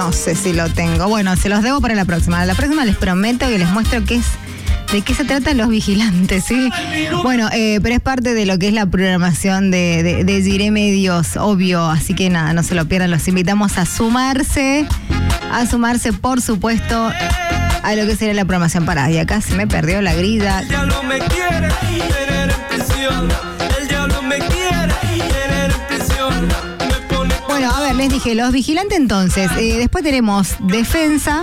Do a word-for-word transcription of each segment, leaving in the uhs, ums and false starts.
no sé si lo tengo. Bueno, se los debo para la próxima. La próxima les prometo que les muestro qué es, de qué se tratan Los Vigilantes, ¿sí? Bueno, eh, pero es parte de lo que es la programación de, de, de Gire Medios, obvio. Así que nada, no se lo pierdan. Los invitamos a sumarse, a sumarse, por supuesto, a lo que sería la programación. Pará, y acá se me perdió la grilla. El diablo me quiere tener en prisión. El diablo me quiere tener en prisión. Me pone... Bueno, a ver, les dije, Los Vigilantes entonces. Eh, después tenemos Defensa.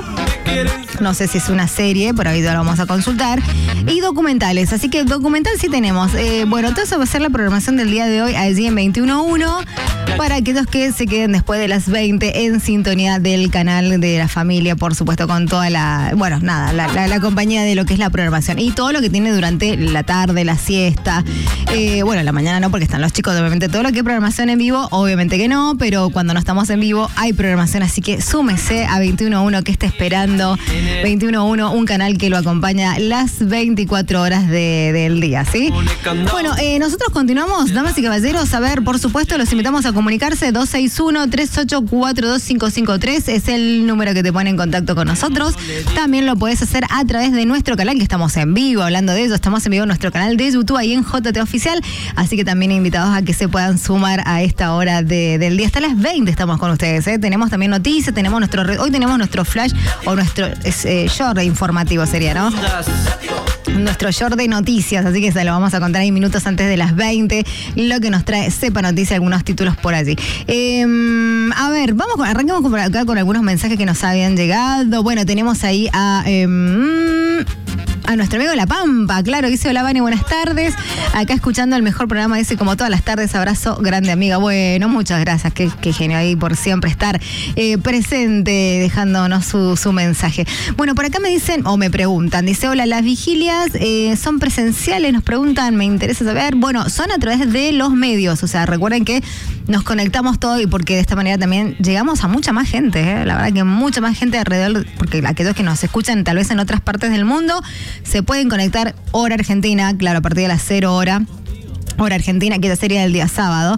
No sé si es una serie, por ahí lo vamos a consultar. Y documentales, así que documental sí tenemos. Eh, bueno, todo eso va a ser la programación del día de hoy allí en veintiuno uno. Para aquellos que se queden después de las veinte en sintonía del canal de la familia, por supuesto, con toda la, bueno, nada, la, la, la compañía de lo que es la programación y todo lo que tiene durante la tarde, la siesta, eh, bueno, la mañana no, porque están los chicos, obviamente, todo lo que es programación en vivo, obviamente que no, pero cuando no estamos en vivo hay programación, así que súmese a veintiuno uno que esté esperando. veintiuno uno, un canal que lo acompaña las veinticuatro horas de, del día, ¿sí? Bueno, eh, nosotros continuamos, damas y caballeros, a ver, por supuesto, los invitamos a comunicarse. Dos seis uno, tres ocho cuatro, dos cinco cinco tres es el número que te pone en contacto con nosotros. También lo podés hacer a través de nuestro canal, que estamos en vivo, hablando de eso, estamos en vivo en nuestro canal de YouTube, ahí en J T Oficial, así que también invitados a que se puedan sumar a esta hora de, del día, hasta las veinte estamos con ustedes, ¿eh? Tenemos también noticias, tenemos nuestro, hoy tenemos nuestro flash, o nuestro eh, short informativo sería, ¿no? Nuestro short de noticias, así que se lo vamos a contar ahí minutos antes de las veinte, lo que nos trae Sepa Noticias, algunos títulos por allí. Eh, a ver, vamos con, arranquemos por acá con algunos mensajes que nos habían llegado. Bueno, tenemos ahí a... Eh, a nuestro amigo La Pampa, claro, dice: hola Vane, buenas tardes, acá escuchando el mejor programa, dice, como todas las tardes, abrazo grande amiga. Bueno, muchas gracias, qué, qué genio ahí por siempre estar eh, presente, dejándonos su, su mensaje. Bueno, por acá me dicen, o me preguntan, dice: hola, las vigilias eh, son presenciales, nos preguntan, me interesa saber. Bueno, son a través de los medios, o sea, recuerden que nos conectamos todos y porque de esta manera también llegamos a mucha más gente, ¿eh? La verdad que mucha más gente alrededor, porque aquellos que nos escuchan tal vez en otras partes del mundo, se pueden conectar hora argentina, claro, a partir de las cero hora. Hora argentina, que esa sería el día sábado.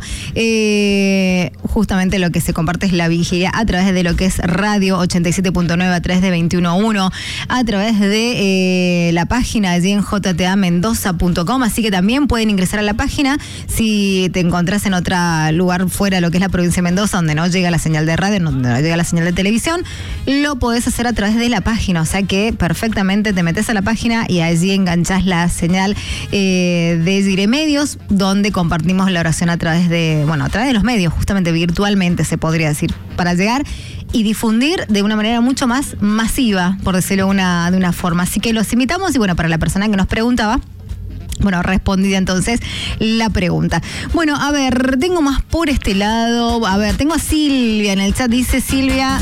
Eh, justamente lo que se comparte es la vigilia a través de lo que es Radio ochenta y siete punto nueve a través de veintiuno uno, a través de eh, la página allí en j t a mendoza punto com, así que también pueden ingresar a la página si te encontrás en otro lugar fuera de lo que es la provincia de Mendoza, donde no llega la señal de radio, donde no llega la señal de televisión, lo podés hacer a través de la página, o sea que perfectamente te metes a la página y allí enganchás la señal eh, de Gire Medios, donde compartimos la oración a través de, bueno, a través de los medios, justamente virtualmente se podría decir, para llegar y difundir de una manera mucho más masiva, por decirlo una, de una forma. Así que los invitamos y bueno, para la persona que nos preguntaba, bueno, respondida entonces la pregunta. Bueno, a ver, tengo más por este lado, a ver, tengo a Silvia en el chat, dice Silvia...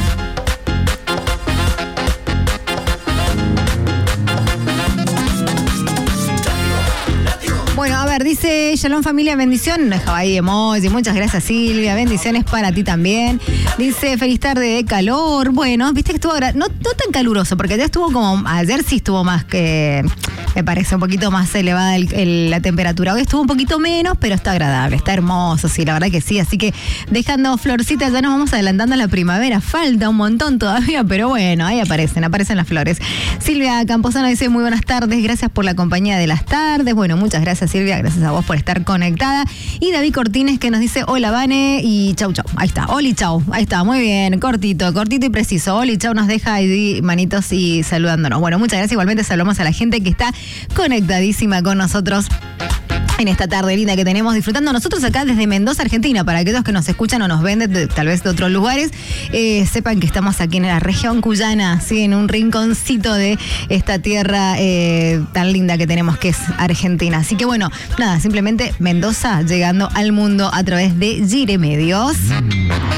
Bueno, a ver, dice Shalom familia, bendición, no dejaba ahí emoji, muchas gracias Silvia, bendiciones para ti también. Dice, feliz tarde de calor. Bueno, viste que estuvo, no, no tan caluroso, porque ayer estuvo como, ayer sí estuvo más que, me parece un poquito más elevada el, el, la temperatura. Hoy estuvo un poquito menos, pero está agradable, está hermoso, sí, la verdad que sí. Así que dejando florcitas, ya nos vamos adelantando a la primavera. Falta un montón todavía, pero bueno, ahí aparecen, aparecen las flores. Silvia Camposano dice, muy buenas tardes, gracias por la compañía de las tardes. Bueno, muchas gracias Silvia, gracias a vos por estar conectada. Y David Cortines que nos dice, hola Vane y chau chau. Ahí está, oli chau, ahí está, muy bien, cortito, cortito y preciso. Oli chau nos deja ahí manitos y saludándonos. Bueno, muchas gracias, igualmente saludamos a la gente que está conectadísima con nosotros en esta tarde linda que tenemos disfrutando nosotros acá desde Mendoza, Argentina. Para aquellos que nos escuchan o nos ven de, de, tal vez de otros lugares, eh, sepan que estamos aquí en la región cuyana, ¿sí? En un rinconcito de esta tierra eh, tan linda que tenemos que es Argentina. Así que bueno, nada, simplemente Mendoza llegando al mundo a través de Gire Medios.